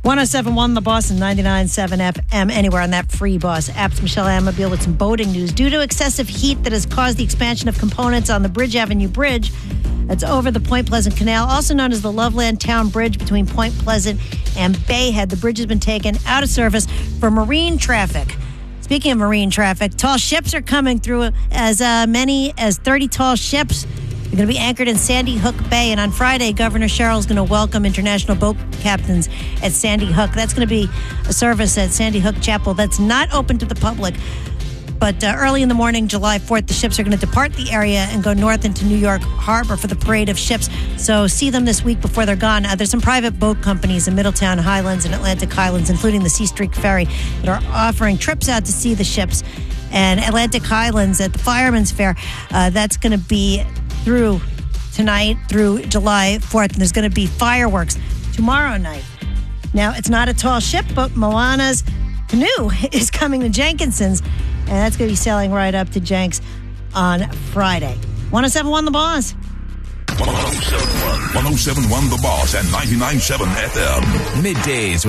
107.1 The Boss and 99.7 FM anywhere on that free Boss app. Michelle Amabile with some boating news. Due to excessive heat that has caused the expansion of components on the Bridge Avenue Bridge, that's over the Point Pleasant Canal, also known as the Loveland Town Bridge between Point Pleasant and Bayhead. The bridge has been taken out of service for marine traffic. Speaking of marine traffic, tall ships are coming through. As many as 30 tall ships are going to be anchored in Sandy Hook Bay. And on Friday, Governor Sherrill is going to welcome international boat captains at Sandy Hook. That's going to be a service at Sandy Hook Chapel that's not open to the public. But early in the morning, July 4th, the ships are going to depart the area and go north into New York Harbor for the parade of ships. So see them this week before they're gone. There's some private boat companies in Middletown Highlands and Atlantic Highlands, including the Sea Streak Ferry, that are offering trips out to see the ships. And Atlantic Highlands at the Fireman's Fair, that's going to be through tonight through July 4th. And there's going to be fireworks tomorrow night. Now, it's not a tall ship, but Moana's canoe is coming to Jenkinson's. And that's going to be sailing right up to Jenks on Friday. 107.1 The Boss. 107.1 The Boss and 99.7 FM. Middays